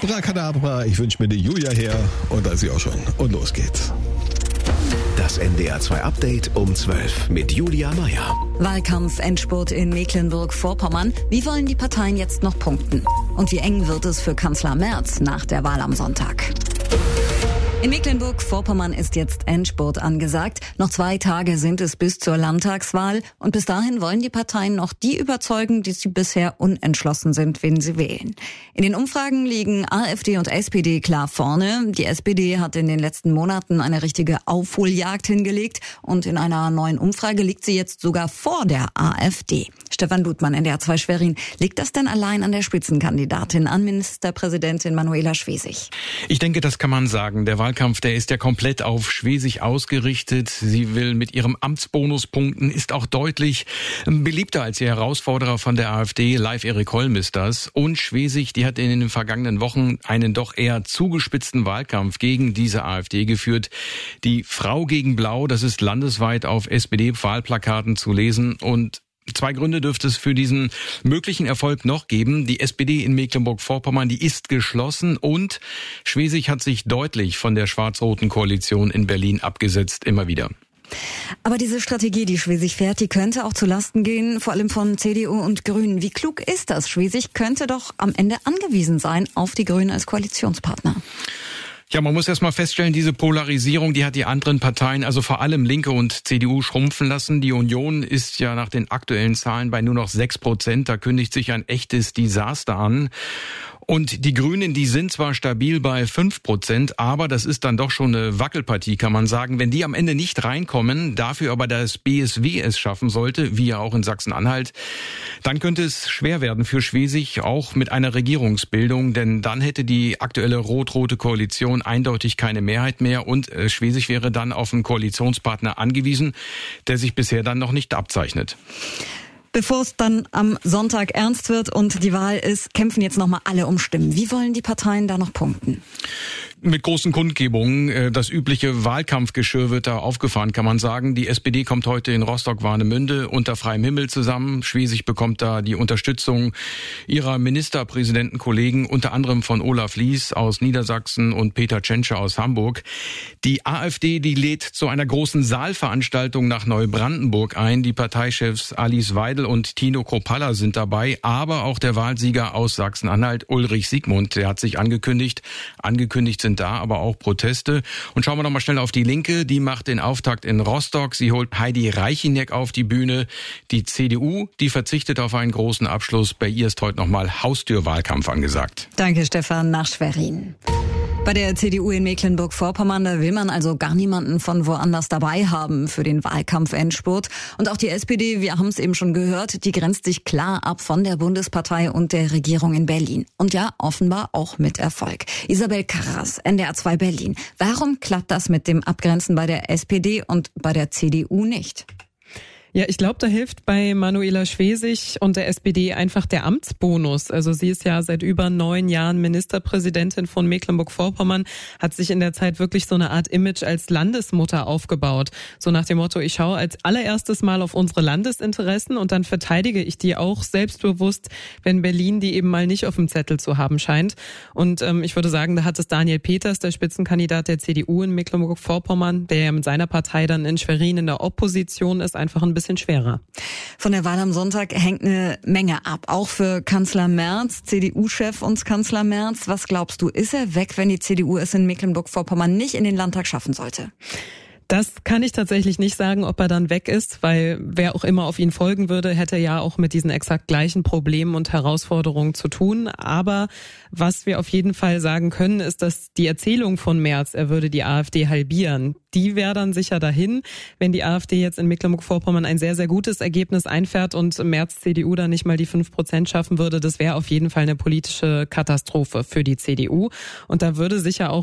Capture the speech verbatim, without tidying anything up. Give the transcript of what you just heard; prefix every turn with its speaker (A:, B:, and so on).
A: Abracadabra, ich wünsche mir die Julia her und da ist sie auch schon. Und los geht's.
B: Das N D R zwei Update um zwölf mit Julia Meyer.
C: Wahlkampf-Endspurt in Mecklenburg-Vorpommern. Wie wollen die Parteien jetzt noch punkten? Und wie eng wird es für Kanzler Merz nach der Wahl am Sonntag? In Mecklenburg-Vorpommern ist jetzt Endspurt angesagt. Noch zwei Tage sind es bis zur Landtagswahl. Und bis dahin wollen die Parteien noch die überzeugen, die sie bisher unentschlossen sind, wen sie wählen. In den Umfragen liegen AfD und S P D klar vorne. Die S P D hat in den letzten Monaten eine richtige Aufholjagd hingelegt. Und in einer neuen Umfrage liegt sie jetzt sogar vor der AfD. Stefan Ludmann, N D R zwei Schwerin. Liegt das denn allein an der Spitzenkandidatin, an Ministerpräsidentin Manuela Schwesig?
D: Ich denke, das kann man sagen. Der Wahlkampf, der ist ja komplett auf Schwesig ausgerichtet. Sie will mit ihrem Amtsbonus punkten, ist auch deutlich beliebter als ihr Herausforderer von der AfD. Live Erik Holm ist das. Und Schwesig, die hat in den vergangenen Wochen einen doch eher zugespitzten Wahlkampf gegen diese AfD geführt. Die Frau gegen Blau, das ist landesweit auf S P D-Wahlplakaten zu lesen. Und zwei Gründe dürfte es für diesen möglichen Erfolg noch geben. Die S P D in Mecklenburg-Vorpommern, die ist geschlossen und Schwesig hat sich deutlich von der schwarz-roten Koalition in Berlin abgesetzt, immer wieder.
C: Aber diese Strategie, die Schwesig fährt, die könnte auch zu Lasten gehen, vor allem von C D U und Grünen. Wie klug ist das? Schwesig könnte doch am Ende angewiesen sein auf die Grünen als Koalitionspartner.
D: Ja, man muss erst mal feststellen, diese Polarisierung, die hat die anderen Parteien, also vor allem Linke und C D U, schrumpfen lassen. Die Union ist ja nach den aktuellen Zahlen bei nur noch sechs Prozent. Da kündigt sich ein echtes Desaster an. Und die Grünen, die sind zwar stabil bei fünf Prozent, aber das ist dann doch schon eine Wackelpartie, kann man sagen. Wenn die am Ende nicht reinkommen, dafür aber das B S W es schaffen sollte, wie ja auch in Sachsen-Anhalt, dann könnte es schwer werden für Schwesig, auch mit einer Regierungsbildung, denn dann hätte die aktuelle rot-rote Koalition eindeutig keine Mehrheit mehr und Schwesig wäre dann auf einen Koalitionspartner angewiesen, der sich bisher dann noch nicht abzeichnet.
C: Bevor es dann am Sonntag ernst wird und die Wahl ist, kämpfen jetzt nochmal alle um Stimmen. Wie wollen die Parteien da noch punkten?
D: Mit großen Kundgebungen. Das übliche Wahlkampfgeschirr wird da aufgefahren, kann man sagen. Die S P D kommt heute in Rostock-Warnemünde unter freiem Himmel zusammen. Schwesig bekommt da die Unterstützung ihrer Ministerpräsidentenkollegen, unter anderem von Olaf Lies aus Niedersachsen und Peter Tschentscher aus Hamburg. Die AfD, die lädt zu einer großen Saalveranstaltung nach Neubrandenburg ein. Die Parteichefs Alice Weidel und Tino Kropalla sind dabei, aber auch der Wahlsieger aus Sachsen-Anhalt, Ulrich Siegmund, der hat sich angekündigt. Angekündigt sind da aber auch Proteste. Und schauen wir noch mal schnell auf die Linke. Die macht den Auftakt in Rostock. Sie holt Heidi Reichiniek auf die Bühne. Die C D U, die verzichtet auf einen großen Abschluss. Bei ihr ist heute noch mal Haustürwahlkampf angesagt.
C: Danke, Stefan, nach Schwerin. Bei der C D U in Mecklenburg-Vorpommern, da will man also gar niemanden von woanders dabei haben für den Wahlkampf-Endspurt. Und auch die S P D, wir haben es eben schon gehört, die grenzt sich klar ab von der Bundespartei und der Regierung in Berlin. Und ja, offenbar auch mit Erfolg. Isabel Karras, N D R zwei Berlin. Warum klappt das mit dem Abgrenzen bei der S P D und bei der C D U nicht?
E: Ja, ich glaube, da hilft bei Manuela Schwesig und der S P D einfach der Amtsbonus. Also sie ist ja seit über neun Jahren Ministerpräsidentin von Mecklenburg-Vorpommern, hat sich in der Zeit wirklich so eine Art Image als Landesmutter aufgebaut. So nach dem Motto, ich schaue als allererstes Mal auf unsere Landesinteressen und dann verteidige ich die auch selbstbewusst, wenn Berlin die eben mal nicht auf dem Zettel zu haben scheint. Und ähm, ich würde sagen, da hat es Daniel Peters, der Spitzenkandidat der C D U in Mecklenburg-Vorpommern, der ja mit seiner Partei dann in Schwerin in der Opposition ist, einfach ein bisschen schwerer.
C: Von der Wahl am Sonntag hängt eine Menge ab, auch für Kanzler Merz, C D U-Chef und Kanzler Merz. Was glaubst du, ist er weg, wenn die C D U es in Mecklenburg-Vorpommern nicht in den Landtag schaffen sollte?
E: Das kann ich tatsächlich nicht sagen, ob er dann weg ist, weil wer auch immer auf ihn folgen würde, hätte ja auch mit diesen exakt gleichen Problemen und Herausforderungen zu tun. Aber was wir auf jeden Fall sagen können, ist, dass die Erzählung von Merz, er würde die AfD halbieren, die wäre dann sicher dahin, wenn die AfD jetzt in Mecklenburg-Vorpommern ein sehr, sehr gutes Ergebnis einfährt und Merz C D U dann nicht mal die fünf Prozent schaffen würde. Das wäre auf jeden Fall eine politische Katastrophe für die C D U. Und da würde sicher auch